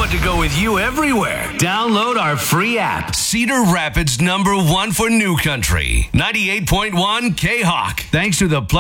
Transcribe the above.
want to go with you everywhere. Download our free app. Cedar Rapids #1 for New Country. 98.1 K-Hawk. Thanks to the